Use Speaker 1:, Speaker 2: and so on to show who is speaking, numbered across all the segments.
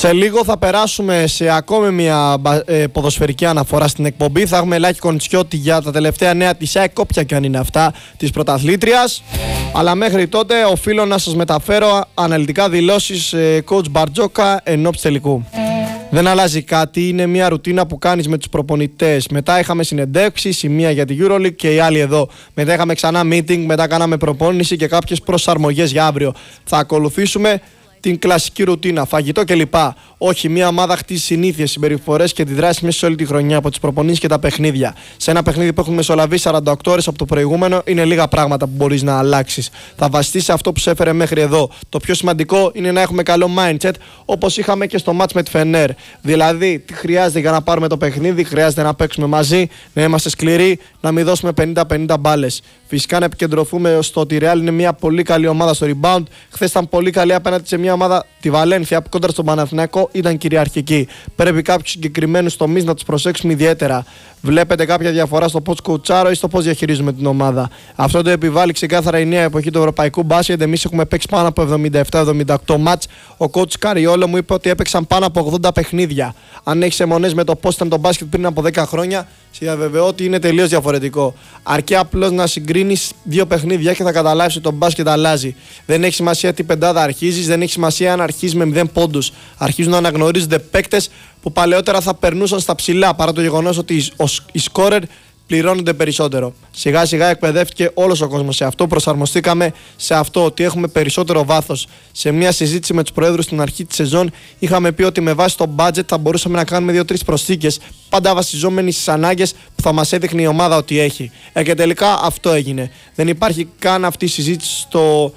Speaker 1: Σε λίγο θα περάσουμε σε ακόμη μια ποδοσφαιρική αναφορά στην εκπομπή. Θα έχουμε Λάκη Κοντσιώτη για τα τελευταία νέα της ΑΕΚ, όποια και αν είναι αυτά, της πρωταθλήτριας. Αλλά μέχρι τότε οφείλω να σας μεταφέρω αναλυτικά δηλώσεις coach Μπαρτζόκα εν ώψη τελικού. Δεν αλλάζει κάτι, είναι μια ρουτίνα που κάνεις με τους προπονητές. Μετά είχαμε συνεντεύξεις, η μία για την EuroLeague και η άλλη εδώ. Μετά είχαμε ξανά meeting, μετά κάναμε προπόνηση και κάποιες προσαρμογές για αύριο. Θα ακολουθήσουμε την κλασική ρουτίνα, φαγητό κλπ. Όχι, μια ομάδα χτίζει συνήθειες, συμπεριφορές και αντιδράσεις μέσα σε όλη τη χρονιά από τις προπονήσεις και τα παιχνίδια. Σε ένα παιχνίδι που έχουν μεσολαβήσει 48 ώρες από το προηγούμενο, είναι λίγα πράγματα που μπορείς να αλλάξεις. Θα βασιστείς σε αυτό που σε έφερε μέχρι εδώ. Το πιο σημαντικό είναι να έχουμε καλό mindset, όπως είχαμε και στο match με τη Φενέρ. Δηλαδή, τι χρειάζεται για να πάρουμε το παιχνίδι, χρειάζεται να παίξουμε μαζί, να είμαστε σκληροί, να μην δώσουμε 50-50 μπάλες. Φυσικά να επικεντρωθούμε στο ότι η Real είναι μια πολύ καλή ομάδα στο rebound. Χθες ήταν πολύ καλή απέναντι σε μια ομάδα, τη Βαλένθια, που κόντρα στον Παναθηναϊκό ήταν κυριαρχική. Πρέπει κάποιους συγκεκριμένους τομείς να τους προσέξουμε ιδιαίτερα. Βλέπετε κάποια διαφορά στο πώς κουτσάρω ή στο πώς διαχειρίζουμε την ομάδα. Αυτό το επιβάλλει ξεκάθαρα η νέα εποχή του ευρωπαϊκού μπάσκετ. Εμείς έχουμε παίξει πάνω από 77-78 μάτς. Ο coach Καριόλο μου είπε ότι έπαιξαν πάνω από 80 παιχνίδια. Αν έχεις αιμονές με το πώς ήταν το μπάσκετ πριν από 10 χρόνια, σε διαβεβαιώ ότι είναι τελείως διαφορετικό. Αρκεί απλώς να συγκρίνεις δύο παιχνίδια και θα καταλάβεις ότι το μπάσκετ αλλάζει. Δεν έχει σημασία τι πεντάδα αρχίζεις, δεν έχει σημασία αν αρχίζεις με 0 πόντους. Αρχίζουν να αναγνωρίζονται παίκτες που παλαιότερα θα περνούσαν στα ψηλά, παρά το γεγονός ότι οι σκόρερ πληρώνονται περισσότερο. Σιγά σιγά εκπαιδεύτηκε όλος ο κόσμος σε αυτό. Προσαρμοστήκαμε σε αυτό, ότι έχουμε περισσότερο βάθος. Σε μια συζήτηση με τους προέδρους στην αρχή της σεζόν, είχαμε πει ότι με βάση το budget θα μπορούσαμε να κάνουμε 2-3 προσθήκες, πάντα βασιζόμενοι στις ανάγκες που θα μας έδειχνε η ομάδα ότι έχει. Και τελικά αυτό έγινε. Δεν υπάρχει καν αυτή η συζήτηση στο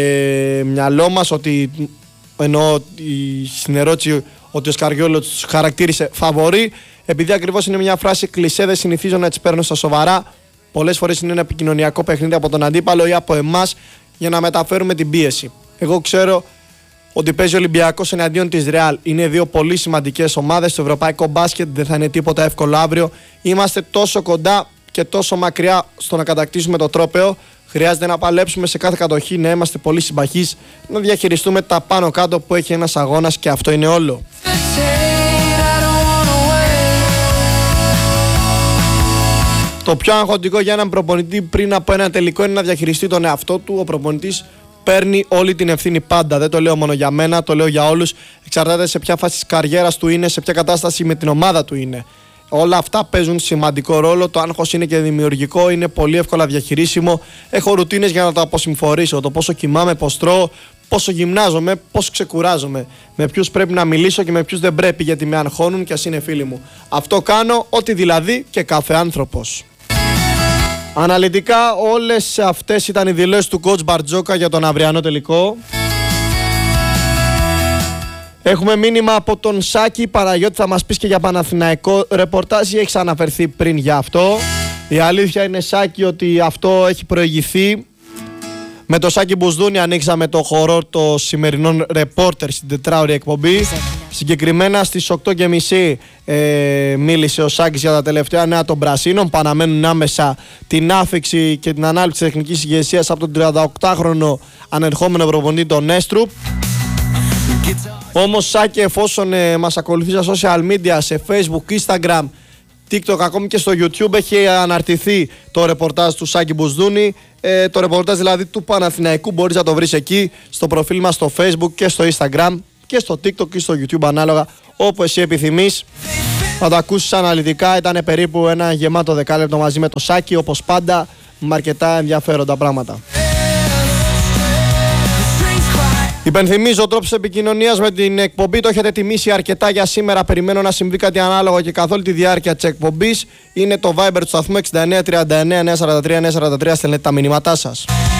Speaker 1: μυαλό μας, ότι εννοώ στην ερώτηση ότι ο Σκαριόλο τους χαρακτήρισε φαβορί. Επειδή ακριβώς είναι μια φράση κλισέ, δεν συνηθίζω να τις παίρνω στα σοβαρά. Πολλές φορές είναι ένα επικοινωνιακό παιχνίδι από τον αντίπαλο ή από εμάς για να μεταφέρουμε την πίεση. Εγώ ξέρω ότι παίζει ο Ολυμπιακός εναντίον της Real. Είναι δύο πολύ σημαντικές ομάδες. Στο ευρωπαϊκό μπάσκετ δεν θα είναι τίποτα εύκολο αύριο. Είμαστε τόσο κοντά και τόσο μακριά στο να κατακτήσουμε το τρόπαιο. Χρειάζεται να παλέψουμε σε κάθε κατοχή, να είμαστε πολύ συμπαχείς, να διαχειριστούμε τα πάνω κάτω που έχει ένας αγώνας, και αυτό είναι όλο. Το πιο αγχωτικό για έναν προπονητή πριν από ένα τελικό είναι να διαχειριστεί τον εαυτό του. Ο προπονητής παίρνει όλη την ευθύνη πάντα. Δεν το λέω μόνο για μένα, το λέω για όλους. Εξαρτάται σε ποια φάση της καριέρας του είναι, σε ποια κατάσταση με την ομάδα του είναι. Όλα αυτά παίζουν σημαντικό ρόλο. Το άγχος είναι και δημιουργικό, είναι πολύ εύκολα διαχειρίσιμο. Έχω ρουτίνες για να το αποσυμφορήσω. Το πόσο κοιμάμαι, πώς τρώω, πόσο γυμνάζομαι, πόσο ξεκουράζομαι. Με ποιους πρέπει να μιλήσω και με ποιους δεν πρέπει, γιατί με αγχώνουν και ας είναι φίλοι μου. Αυτό κάνω, ό,τι δηλαδή και κάθε άνθρωπος. Αναλυτικά όλες αυτές ήταν οι δηλώσεις του coach Μπαρτζόκα για τον αυριανό τελικό. Έχουμε μήνυμα από τον Σάκη. Παναγιώτη, θα μας πεις και για Παναθηναϊκό ρεπορτάζ ή έχεις αναφερθεί πριν για αυτό? Η αλήθεια είναι, Σάκη, ότι αυτό έχει προηγηθεί. Με το Σάκη Μπουσδούνη ανοίξαμε το χορό των σημερινών ρεπόρτερ στην τετράωρη εκπομπή. Συγκεκριμένα στις 8:30 μίλησε ο Σάκης για τα τελευταία νέα των Πρασίνων, που αναμένουν άμεσα την άφιξη και την ανάληψη της τεχνικής ηγεσίας από τον 38χρονο ανερχόμενο προπονητή τον Έστρουπ. Όμως, Σάκη, εφόσον μας ακολουθεί στα social media, σε Facebook, Instagram, TikTok, ακόμη και στο YouTube, έχει αναρτηθεί το ρεπορτάζ του Σάκη Μπουσδούνη. Το ρεπορτάζ δηλαδή του Παναθηναϊκού μπορείς να το βρεις εκεί στο προφίλ μας στο Facebook και στο Instagram και στο TikTok και στο YouTube, ανάλογα όπου εσύ επιθυμείς. Θα το ακούσεις αναλυτικά. Ήταν περίπου ένα γεμάτο δεκάλεπτο μαζί με το Σάκη, όπως πάντα, με αρκετά ενδιαφέροντα πράγματα. Υπενθυμίζω, ο τρόπος επικοινωνίας με την εκπομπή το έχετε τιμήσει αρκετά για σήμερα. Περιμένω να συμβεί κάτι ανάλογο και καθ' όλη τη διάρκεια της εκπομπής. Είναι το Viber του σταθμού 69 39 943 943. Στέλνετε τα μηνύματά σας.